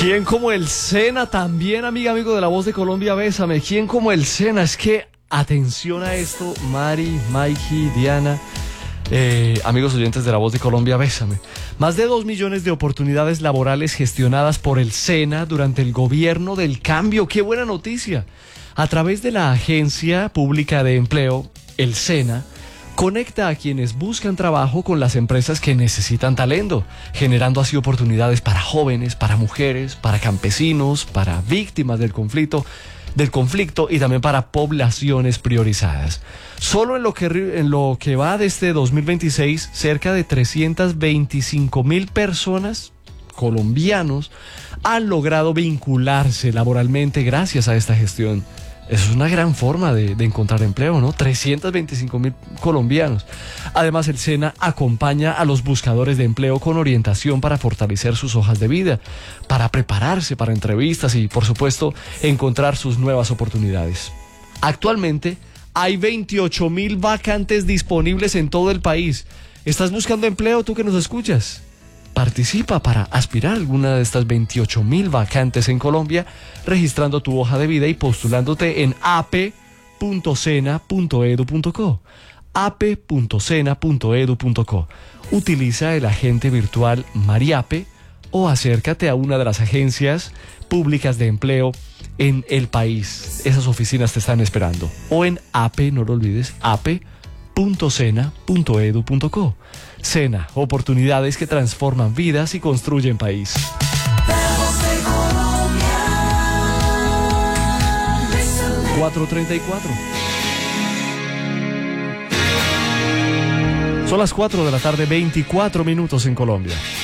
¿Quién como el Sena? También, amigo de La Voz de Colombia, bésame. ¿Quién como el Sena? Es que, atención a esto, Mari, Mikey, Diana, amigos oyentes de La Voz de Colombia, bésame. Más de 2 millones de oportunidades laborales gestionadas por el Sena durante el gobierno del cambio. ¡Qué buena noticia! A través de la Agencia Pública de Empleo, el Sena conecta a quienes buscan trabajo con las empresas que necesitan talento, generando así oportunidades para jóvenes, para mujeres, para campesinos, para víctimas del conflicto y también para poblaciones priorizadas. Solo en lo que va de este 2026, cerca de 325,000 personas, colombianos, han logrado vincularse laboralmente gracias a esta gestión. Eso es una gran forma de encontrar empleo, ¿no? 325,000 colombianos. Además, el Sena acompaña a los buscadores de empleo con orientación para fortalecer sus hojas de vida, para prepararse para entrevistas y, por supuesto, encontrar sus nuevas oportunidades. Actualmente, hay 28,000 vacantes disponibles en todo el país. ¿Estás buscando empleo, tú que nos escuchas? Participa para aspirar a alguna de estas 28,000 vacantes en Colombia, registrando tu hoja de vida y postulándote en ap.sena.edu.co. ap.sena.edu.co. Utiliza el agente virtual Mariape o acércate a una de las agencias públicas de empleo en el país. Esas oficinas te están esperando. O en ap, no lo olvides, ap.sena.edu.co. Sena, oportunidades que transforman vidas y construyen país. 4:34. Son las 4 de la tarde, 24 minutos en Colombia.